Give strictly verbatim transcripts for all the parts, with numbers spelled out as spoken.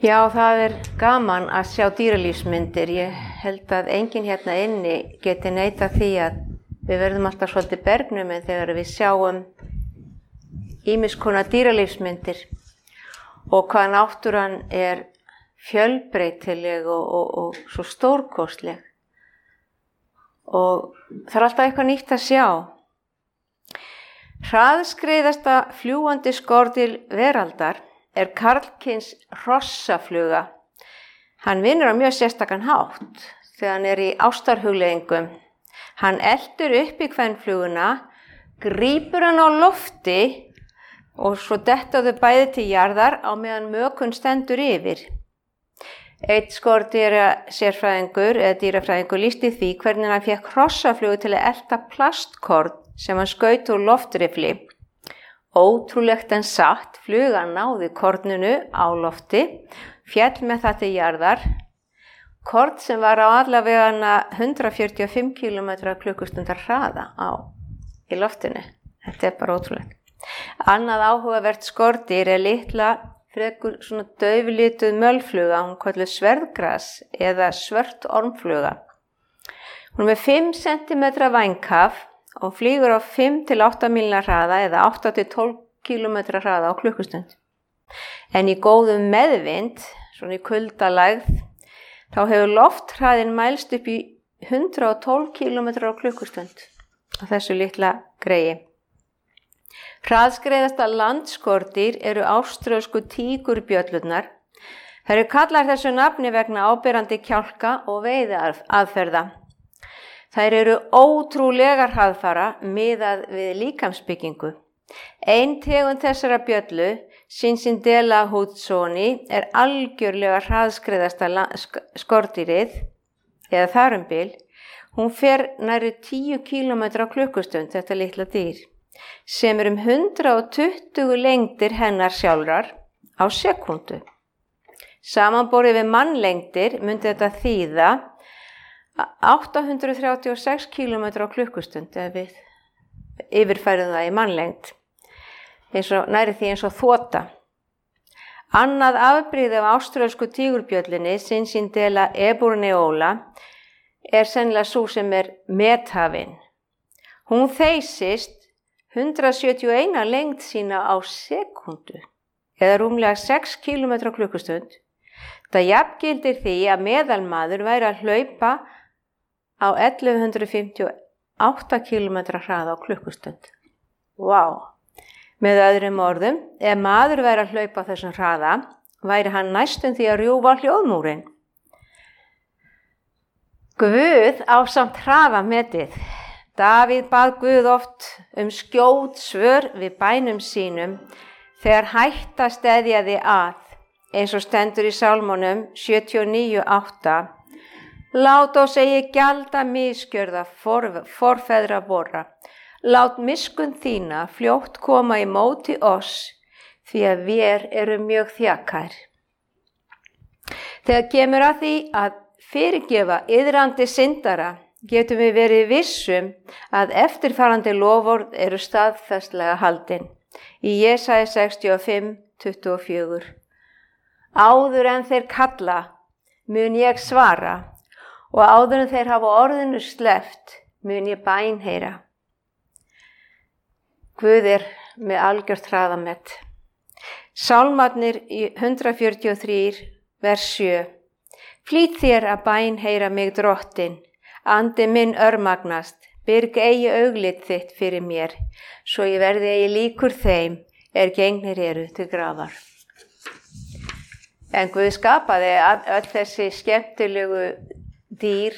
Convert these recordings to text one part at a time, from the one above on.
Já, það er gaman að sjá dýralífsmyndir. Ég held að enginn hérna inni geti neitað því að við verðum alltaf svolítið bergnumin þegar við sjáum ýmiss konar dýralífsmyndir og hvað náttúran er fjölbreytileg og, og, og svo stórkostleg. Og það er alltaf eitthvað nýtt að sjá. Hraðskreiðasta fljúgandi skordýr veraldar er karlkyns hrossafluga. Hann vinnur á mjög sérstakan hátt þegar hann er í ástarhugleiðingum. Hann eltur upp í kvenfluguna, grípur hann á lofti og svo detta þau bæði til jarðar á meðan mökun stendur yfir. Einn skordýra sérfræðingur eða dýrafræðingur lýsti því hvernig hann fékk hrossaflugu til að elta plastkorn sem hann skaut úr loftrifli. Ótrúlegt en satt, flugan náði korninu á lofti, féll með það til jarðar, korn sem var á allavega hundrað fjörutíu og fimm kílómetra klukkustundar hraða á í loftinu. Þetta er bara ótrúlegt. Annað áhugavert skordýr er litla, frekur svona dauflituð mölfluga, hún kölluð sverðgras eða svört ormfluga. Hún er með fimm sentimetra vænghaf og flýgur á fimm til átta mílna hraða eða átta til tólf kílómetra hraða á klukkustund. En í góðum meðvind, svona í kuldalægð, þá hefur lofthraðinn mælst upp í hundrað og tólf kílómetra á klukkustund á þessu litla greigi. Hraðskreiðasta landskordýr eru áströlsku tígurbjöllurnar. Þær eru kallar þessu nafni vegna áberandi kjálka og veiðiaðferða. Þær eru ótrúlegar hraðfara miðað við líkamsbyggingu. Ein tegund þessara bjöllu, Cincindela hudsoni, er algjörlega hraðskreiðasta skordýrið, eða þar um bil. Hún fer nærri tíu kílómetra á klukkustund, þetta litla dýr, sem er um hundrað og tuttugu lengdir hennar sjálfrar á sekúndu. Samanborið við mannlengdir myndi þetta þýða átta hundruð þrjátíu og sex kílómetra á klukkustund ef við yfirfærum það í mannlengd, eins og næri því eins og þota. Annað afbrigði af áströlsku tígurbjöllinni, Cincindela eburneola, er sennilega sú sem er methafin. Hún þeysist hundrað sjötíu og eina lengd sína á sekúndu, eða rúmlega sex kílómetra á klukkustund. Það jafngildir því að meðalmaður væri að hlaupa á ellefu hundruð fimmtíu og átta kílómetra hraða á klukkustund. Vá! Með öðrum orðum, ef maður væri að hlaupa á þessum hraða, væri hann næstum því að rjúfa hljóðmúrinn. Guð ásamt hraðametið. Davíð bað Guð oft um skjót svör við bænum sínum þegar hætta steðjaði að, eins og stendur í Sálmunum sjötíu og níu átta. Lát oss eigi gjalda misgjörða for, forfeðra vorra. Lát miskunn þína fljótt koma í móti oss, því að vér eru mjög þjakær. Þegar kemur að því að fyrirgefa iðrandi syndara, getum við verið vissum að eftirfarandi loforð eru staðfestlega haldin. Í Jesaja sextíu og fimm tuttugu og fjögur. Áður en þeir kalla, mun ég svara, og áður en þeir hafa orðinu sleppt, mun ég bænheyra. Guð er með algjört hraðamet. Sálmarnir í hundrað fjörutíu og þrjú, vers sjö. Flýt þér að bænheyra mig drottin, andi minn örmagnast, byrg eigi auglit þitt fyrir mér, svo ég verði eigi líkur þeim, er gengnir eru til grafar. En Guð skapaði öll þessi skemmtilegu dýr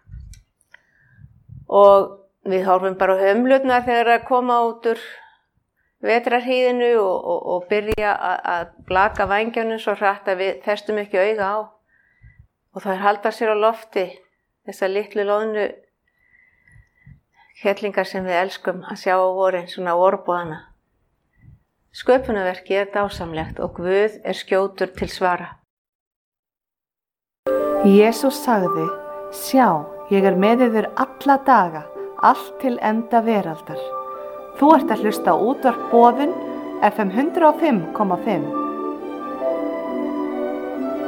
og við horfum bara á hömlurnar þegar að koma út úr vetrarhýðinu og, og, og byrja að blaka vængjanum svo hratt að við festum ekki auga á. Og það halda sér á lofti, þessar litlu loðnu kettlingar sem við elskum að sjá á vorin, svona vorbúðana. Sköpunarverkið er dásamlegt og Guð er skjótur til svara. Jesús sagði, sjá, ég er með yður alla daga, allt til enda veraldar. Þú ert að hlusta á útvarp Boðun F M hundrað og fimm komma fimm.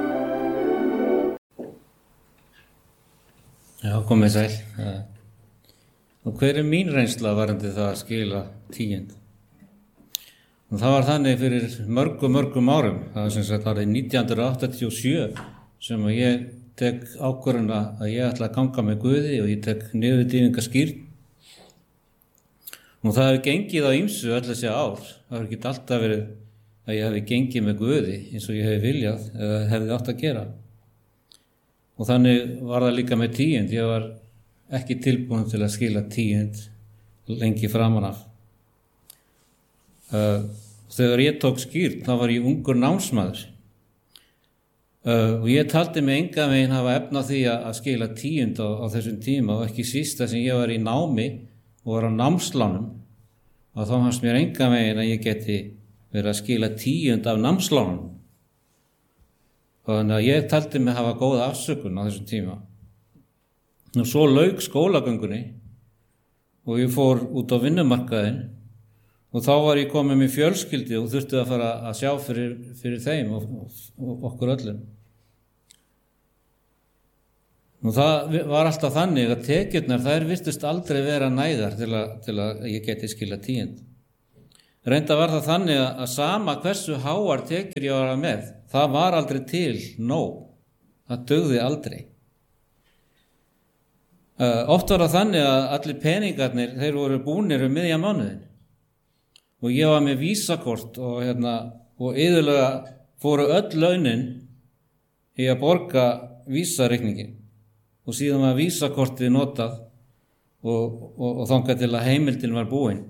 Já, komið sæl. Og hver er mín reynsla varandi það að skila tíund? Og það var þannig fyrir mörgum, mörgum árum. Það var sem sagt árið nítján hundruð áttatíu og sjö sem að ég tek ákvörðun að ég ætla að ganga með Guði og ég tek niðurdýfingaskírn. Og það hefði gengið á ýmsu öll þessi ár. Það hefði ekki alltaf verið að ég hefði gengið með Guði eins og ég hefði viljað eða hefði átt að gera. Og þannig var það líka með tíund. Ég var ekki tilbúin til að skila tíund lengi framan af. Uh, þegar ég tók skírn, þá var ég ungur námsmaður. Uh, og ég taldi mig engan veginn hafa efna því að, að skila tíund á, á þessum tíma og ekki sísta sem ég var í námi og var á námslánum. Og þá fannst mér engan veginn að ég geti verið að skila tíund af námslánum. Þannig að ég taldi mig hafa góða afsökun á þessum tíma. Og svo lauk skólagöngunni og ég fór út á vinnumarkaðinn og þá var ég komið með fjölskyldu og þurfti að fara að sjá fyrir, fyrir þeim og, og okkur öllum. Og það var alltaf þannig að tekjurnar þær virtust aldrei vera nægar til að, til að ég geti skila tíund. Reynda var það þannig að, að sama hversu háar tekjur ég var með, það var aldrei til nóg. Það dugði aldrei. Uh, oft var það þannig að allir peningarnir, þeir voru búnir um miðja mánuðin. Og ég var með vísakort og, hérna, og iðulega fóru öll launin í að borga vísareikningin. Og síðan var vísakortið notað og, og, og þangað til að heimildin var búin.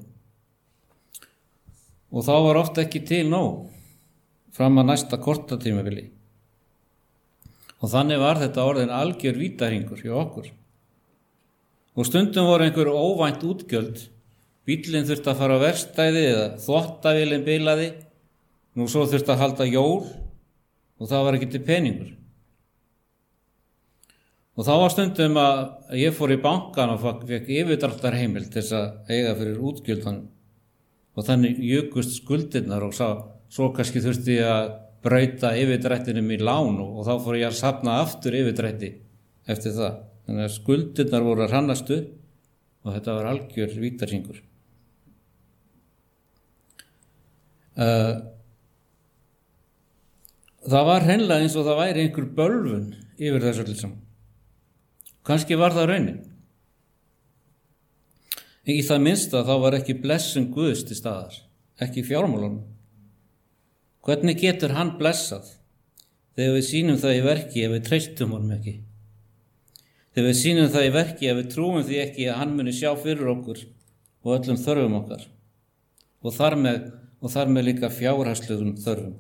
Og þá var ofta ekki til nóg fram að næsta kortatímabili. Og þannig var þetta orðin algjör vítahringur hjá okkur. Og stundum voru einhver óvænt útgjöld. Bíllinn þurfti að fara á verkstæði eða þvottavélin bilaði. Nú svo þurfti að halda jól og það var ekki til peningur. Og þá var stundum að ég fór í bankan og fekk yfirdráttarheimild til þess að eiga fyrir útgjöldunum. Og þannig jukust skuldirnar og sá, svo kannski þurfti ég að brauta yfirdrættinum í lán og, og þá fór ég að safna aftur yfirdrætti eftir það. Þannig að skuldirnar voru að hrannast upp og þetta var algjör vítahringur. Uh, það var hreinlega eins og það væri einhver bölvun yfir þessu öllu saman. Kannski var það raunin. Í það minnsta þá var ekki blessun Guðs til staðar, ekki fjármálunum. Hvernig getur hann blessað þegar við sýnum það í verki ef við treystum honum ekki? Þegar við sýnum það í verki ef við trúum því ekki að hann muni sjá fyrir okkur og öllum þörfum okkar og þar með, og þar með líka fjárhagslegum þörfum.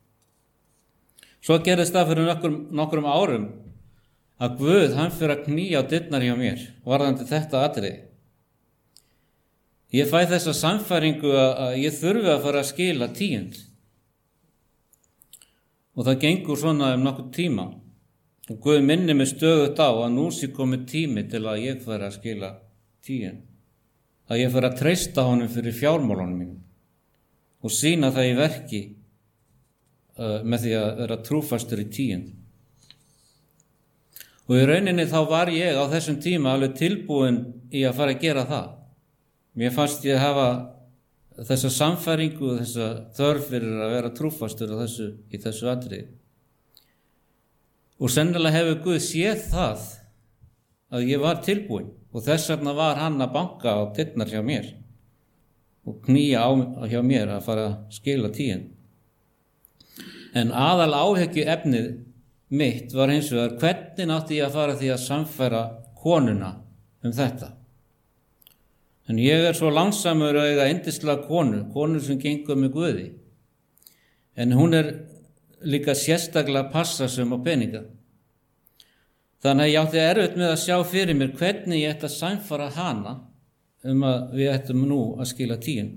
Svo gerðist það fyrir nokkrum, nokkrum árum að Guð hann fyrir að knýja á dyrnar hjá mér varðandi þetta atriði. Ég fæ þessa sannfæringu að ég þurfi að fara að skila tíund. Og það gengur svona um nokkuð tíma. Og Guð minni mig stöðugt á að nú sé komið tími til að ég fari að skila tíund. Að ég fari að treysta honum fyrir fjármálunum mínum. Og sýna það í verki uh, með því að vera trúfastur í tíund. Og í rauninni þá var ég á þessum tíma alveg tilbúin í að fara að gera það. Mér fannst ég hafa þessa samfæringu og þessa þörf fyrir að vera trúfastur þessu, í þessu atriði. Og sennilega hefur Guð séð það að ég var tilbúin og þess vegna var hann að banka á dyrnar hjá mér og knýja á hjá mér að fara að skila tíund. En aðal áhyggju efnið mitt var hins vegar hvernig átti ég að fara því að samfæra konuna um þetta. En ég er svo langsamur að eiga yndislega konu, konu sem gengur með Guði. En hún er líka sérstaklega passasum á peninga. Þannig að ég átti erfitt með að sjá fyrir mér hvernig ég ætti að sannfæra hana um að við ættum nú að skila tíund.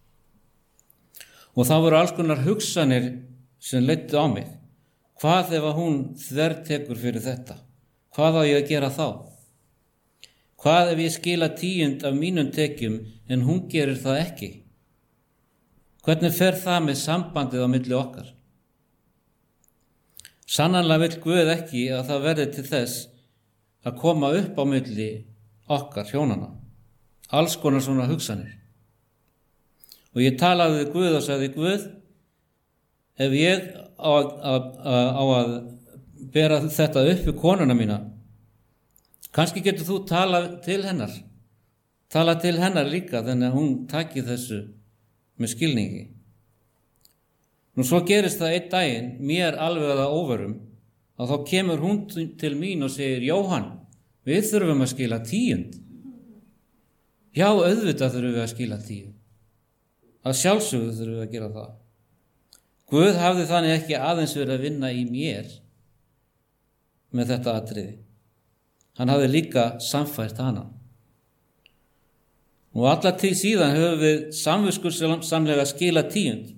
Og það voru alls konar hugsanir sem leiddu á mig. Hvað ef hún þvertekur fyrir þetta? Hvað á ég að gera þá? Hvað ef ég skila tíund af mínum tekjum en hún gerir það ekki? Hvernig fer það með sambandið á milli okkar? Sannanlega vill Guð ekki að það verði til þess að koma upp á milli okkar hjónana. Alls konar svona hugsanir. Og ég talaði við Guð og sagði, Guð, ef ég á að, að, á að bera þetta upp við konuna mína, kannski getur þú tala til hennar, tala til hennar líka, þannig að hún taki þessu með skilningi. Nú svo gerist það einn daginn, mér alveg að óverum, að þá kemur hún til mín og segir, Jóhann, við þurfum að skila tíund. Já, auðvitað þurfum við að skila tíund. Að sjálfsögðu þurfum við að gera það. Guð hafði þannig ekki aðeins verið að vinna í mér með þetta atriði. Hann hafði líka samfært hana. Og alla tíð síðan höfum við samviskusamlega skila tíund.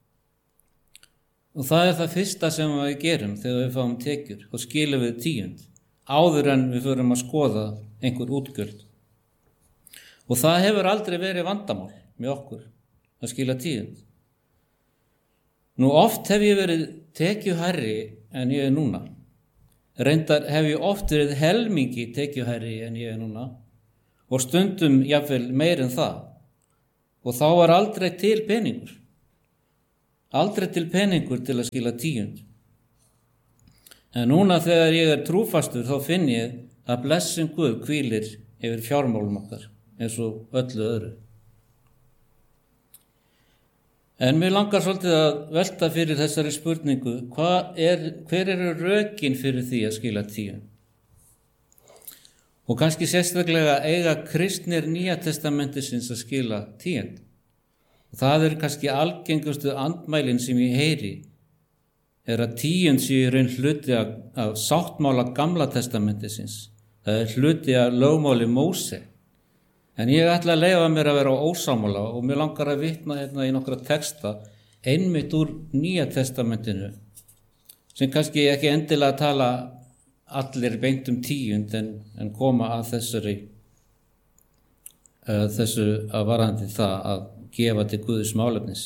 Og það er það fyrsta sem við gerum þegar við fáum tekjur og skilum við tíund, áður en við förum að skoða einhver útgjöld. Og það hefur aldrei verið vandamál með okkur að skila tíund. Nú oft hef ég verið tekjuhærri en ég er núna. Reyndar hef ég oft verið helmingi tekjuhærri en ég er núna og stundum jafnvel meir en það. Og þá var aldrei til peningur. Aldrei til peningur til að skila tíund. En núna þegar ég er trúfastur þá finn ég að blessun Guð hvílir yfir fjármálum okkar eins og öllu öðru. En mér langar svolítið að velta fyrir þessari spurningu, hvað er, hver eru rökin fyrir því að skila tíund? Og kannski sérstaklega eiga kristnir Nýja testamentisins að skila tíund. Það er kannski algengustu andmælin sem ég heyri, er að tíund sé í raun hluti af, af sáttmála Gamla testamentisins. Það er hluti af lögmáli Móse. En ég ætla að leyfa mér að vera ósámála og mér langar að vitna hérna í nokkra texta einmitt úr Nýja testamentinu sem kannski ekki endilega tala allir beint um tíund en, en koma að þessari uh, þessu að varandi það að gefa til Guðs málefnis.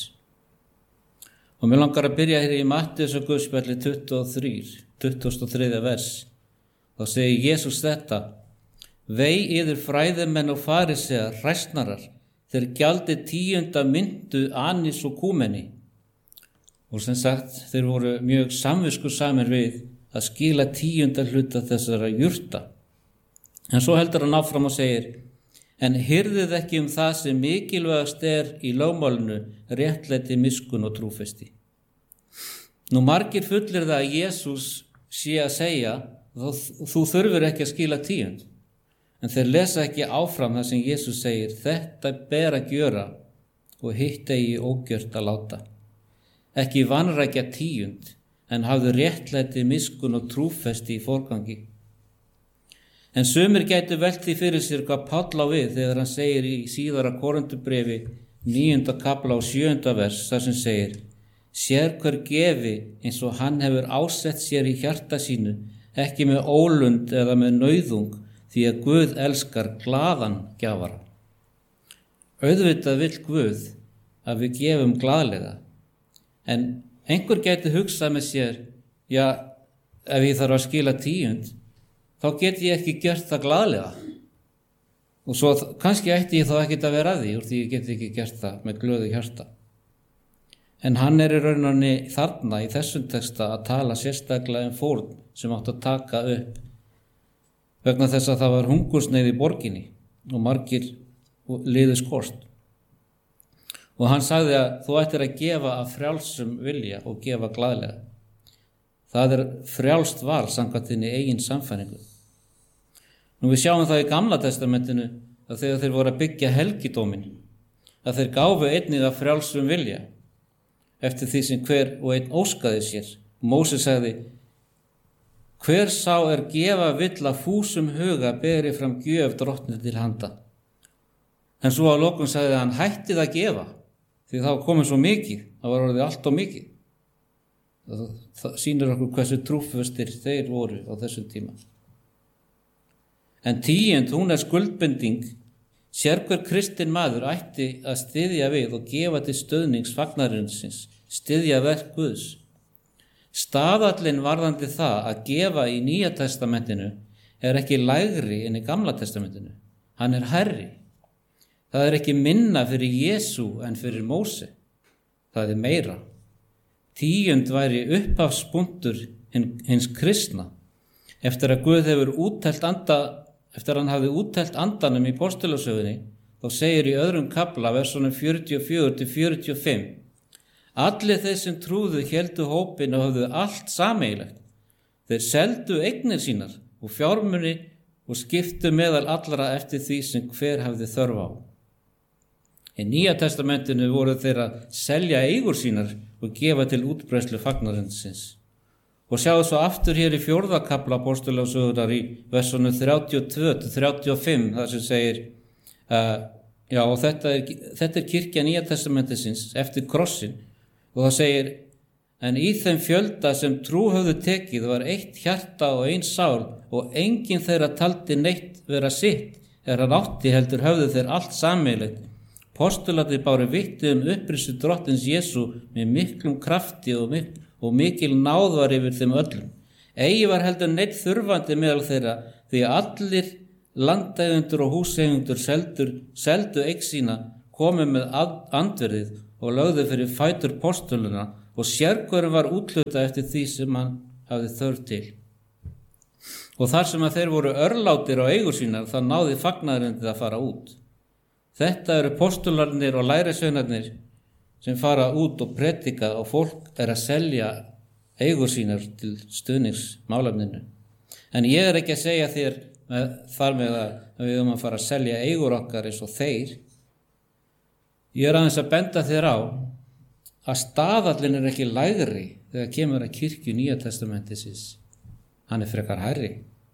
Og mér langar að byrja hér í Matteus og Guðspjalli tuttugu og þrjú, tuttugasta og þriðja vers. Þá segir Jesús þetta: Vei yður fræðimenn og farisear, hræsnarar, þeir gjaldið tíunda myndu, anis og kúmeni. Og sem sagt, þeir voru mjög samviskusamir við að skila tíunda hluta þessara jurta. En svo heldur hann áfram og segir: En hirðið ekki um það sem mikilvægast er í lögmálinu, réttlæti, miskunn og trúfesti. Nú margir fullir það að Jesús sé að segja, þú þurfir ekki að skila tíund. En þeir lesa ekki áfram það sem Jesús segir, þetta ber að gjöra og hitt eigi ógjört að láta. Ekki vanrækja tíund, en hafðu réttlæti, miskunn og trúfesti í forgangi. En sumir gætu velt því fyrir sér hvað Páll á við þegar hann segir í síðara Korintubrefi níunda kafla og sjöunda vers, þar sem segir: Sér hver gefi eins og hann hefur ásett sér í hjarta sínu, ekki með ólund eða með nauðung, því að Guð elskar glaðan gjafara. Auðvitað vill Guð að við gefum glaðlega, en einhver gæti hugsað með sér, já, ef ég þarf að skila tíund, þá get ég ekki gert það glaðlega. Og svo kannski ætti ég þá ekkert að vera að því, úr því ég get ekki gert það með glöðu hjarta. En hann er í rauninni þarna í þessum texta að tala sérstaklega um fórn sem átt að taka upp vegna þess að það var hungursneyð í borginni og margir liðu skort. Og hann sagði að þú ættir að gefa af frjálsum vilja og gefa glaðlega. Það er frjálst val samkvæmt þinni eigin samfæringu. Nú við sjáum það í Gamla testamentinu að þegar þeir voru að byggja helgidómin, að þeir gáfu einnig af frjálsum vilja eftir því sem hver og einn óskaði sér. Móse sagði: Hver sá er gefa vill að fúsum huga beri fram gjöf drottni til handa. En svo á lokum sagði hann: Hættið að gefa, því það var komið svo mikið, það var orðið allt og mikið. Það, það sýnir okkur hversu trúfastir þeir voru á þessum tíma. En tíund, hún er skuldbinding. Sérhver kristinn maður ætti að styðja við og gefa til stöðnings fagnarinsins, styðja verk Guðs. Staðallinn varðandi það að gefa í Nýja testamentinu er ekki lægri en í Gamla testamentinu. Hann er hærri. Það er ekki minna fyrir Jesú en fyrir Móse. Það er meira. Tíund væri upphafspunktur hins kristna. Eftir að Guð hefur úttelt anda, eftir að hann hafði úttelt andanum í postulasögunni, þá segir í öðrum kafla, versunum fjörutíu og fjögur til fjörutíu og fimm, allir þeir sem trúðu héldu hópinn og höfðu allt sameiginlegt. Þeir seldu eignir sínar og fjármuni og skiptu meðal allra eftir því sem hver hafði þörf á. Í Nýja testamentinu voru þeir að selja eigur sínar og gefa til útbreiðslu fagnarins. Og sjáðu svo aftur hér í fjórða kafla Postulasögunnar í versunum þrjátíu og tvö til þrjátíu og fimm, þar sem segir, uh, já, og þetta er, þetta er kirkja Nýja testamentisins eftir krossin, og það segir, en í þeim fjölda sem trú höfðu tekið var eitt hjarta og ein sál og enginn þeirra taldi neitt vera sitt, er hann átti heldur höfðu þeir allt sameiginlegt. Postularnir báru vitni um upprisu drottins Jesú með miklum krafti og, mik og mikil náð var yfir þeim öllum. Eigi var heldur neitt þurfandi meðal þeirra, því að allir landeigendur og húseigendur seldur, seldu eign sína, komu með andverðið og lögðu fyrir fætur postuluna, og sérhverjum var úthlutað eftir því sem hann hafði þörf til. Og þar sem að þeir voru örlátir á eigur sínar, þá náði fagnaðurinn að fara út. Þetta eru postularnir og lærisveinarnir sem fara út og predika, og fólk er að selja eigur sínar til stuðnings málefninu. En ég er ekki að segja þér með, þar með að við höfum að fara að selja eigur okkar eins og þeir. Ég er aðeins að benda þér á að staðallin er ekki lægri þegar kemur að kirkju Nýja testamentisins. Hann er frekar hærri.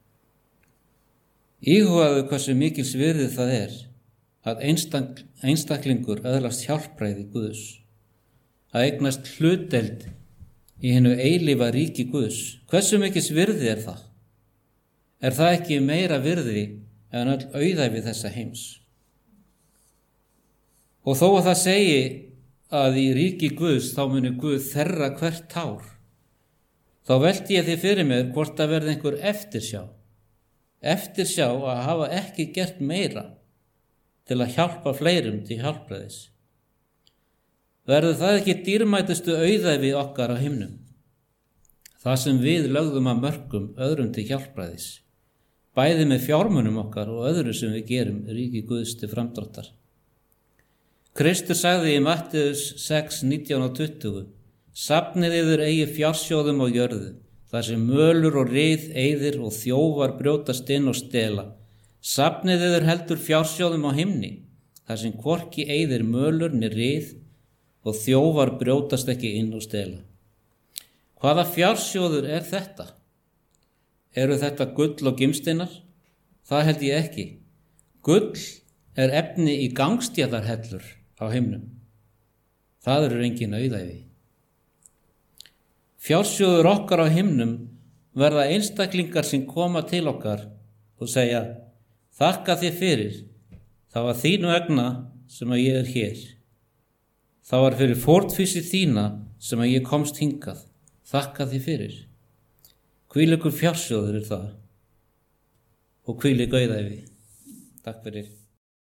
Íhugaðu hversu mikils virðið það er að einstak, einstaklingur öðlast hjálpræði Guðs, að eignast hlutdeild í hinu eilífa ríki Guðs. Hversu mikils virði er það? Er það ekki meira virði en öll auðæfi þessa heims? Og þó að það segi að í ríki Guðs þá muni Guð þerra hvert tár, þá velti ég því fyrir mér hvort að verði einhver eftirsjá, eftirsjá að hafa ekki gert meira til að hjálpa fleirum til hjálpræðis. Verður það ekki dýrmætustu auðæfi okkar á himnum, það sem við lögðum að mörkum öðrum til hjálpræðis, bæði með fjármunum okkar og öðru sem við gerum ríki Guðs til framdráttar. Kristur sagði í Mattheus sex, nítján og tuttugu, safnið yður eigi fjársjóðum á jörðu, þar sem mölur og rið eyðir og þjófar brjótast inn og stela. Safnið yður heldur fjársjóðum á himni, þar sem hvorki eyðir mölur ni rið og þjófar brjótast ekki inn og stela. Hvaða fjársjóður er þetta? Eru þetta gull og gimsteinar? Það held ég ekki. Gull er efni í gangstjarnarhellur á himnum. Það eru engin auðæfi. Fjársjóður okkar á himnum verða einstaklingar sem koma til okkar og segja, þakka þér fyrir, það var þínu vegna sem að ég er hér. Það var fyrir fórnfýsi þína sem að ég komst hingað. Þakka þér fyrir. Hvílíkur fjársjóður er það og hvílík auðæfi. Takk fyrir.